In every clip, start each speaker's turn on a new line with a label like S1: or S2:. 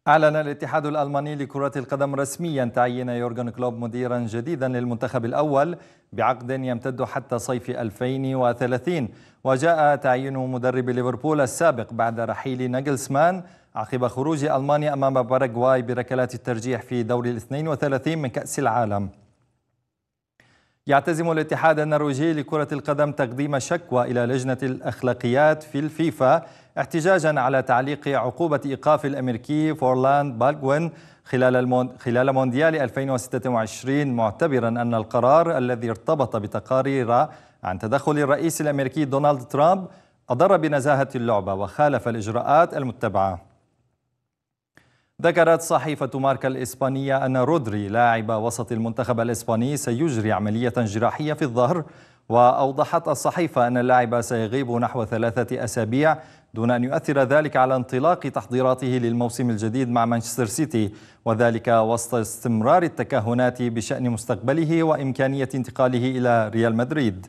S1: أعلن الاتحاد الألماني لكرة القدم رسميا تعيين يورغن كلوب مديرا جديدا للمنتخب الأول بعقد يمتد حتى صيف 2030. وجاء تعيين مدرب ليفربول السابق بعد رحيل ناغلسمان عقب خروج ألمانيا أمام باراغواي بركلات الترجيح في دور 32 من كأس العالم. يعتزم الاتحاد النرويجي لكرة القدم تقديم شكوى إلى لجنة الأخلاقيات في الفيفا احتجاجا على تعليق عقوبة إيقاف الأمريكي فورلاند بالغوين خلال مونديال 2026، معتبرا أن القرار الذي ارتبط بتقارير عن تدخل الرئيس الأمريكي دونالد ترامب أضر بنزاهة اللعبة وخالف الإجراءات المتبعة. ذكرت صحيفة ماركا الإسبانية أن رودري لاعب وسط المنتخب الإسباني سيجري عملية جراحية في الظهر، وأوضحت الصحيفة أن اللاعب سيغيب نحو 3 أسابيع دون أن يؤثر ذلك على انطلاق تحضيراته للموسم الجديد مع مانشستر سيتي، وذلك وسط استمرار التكهنات بشأن مستقبله وإمكانية انتقاله إلى ريال مدريد.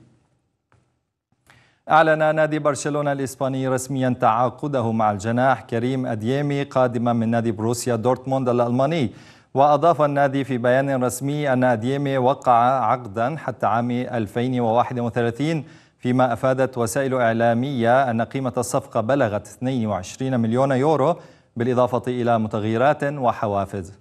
S1: أعلن نادي برشلونة الإسباني رسميا تعاقده مع الجناح كريم أديمي قادما من نادي بروسيا دورتموند الألماني. وأضاف النادي في بيان رسمي أن أديمي وقع عقدا حتى عام 2031، فيما أفادت وسائل إعلامية أن قيمة الصفقة بلغت 22 مليون يورو بالإضافة إلى متغيرات وحوافز.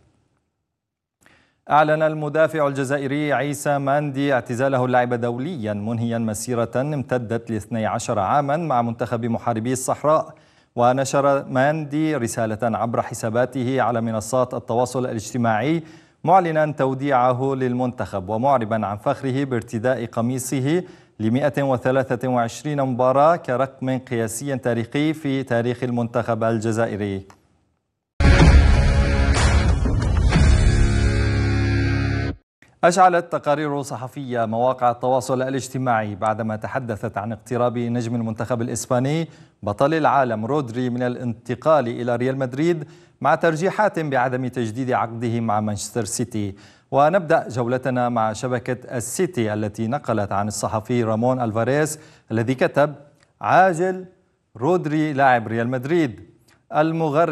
S1: أعلن المدافع الجزائري عيسى ماندي اعتزاله اللعب دوليا، منهيا مسيرة امتدت ل 12 عاما مع منتخب محاربي الصحراء. ونشر ماندي رسالة عبر حساباته على منصات التواصل الاجتماعي معلنا توديعه للمنتخب، ومعربا عن فخره بارتداء قميصه ل 123 مباراة كرقم قياسي تاريخي في تاريخ المنتخب الجزائري. أشعلت تقارير صحفية مواقع التواصل الاجتماعي بعدما تحدثت عن اقتراب نجم المنتخب الإسباني بطل العالم رودري من الانتقال إلى ريال مدريد، مع ترجيحات بعدم تجديد عقده مع مانشستر سيتي. ونبدأ جولتنا مع شبكة السيتي التي نقلت عن الصحفي رامون ألفاريز الذي كتب: عاجل رودري لاعب ريال مدريد. المغرد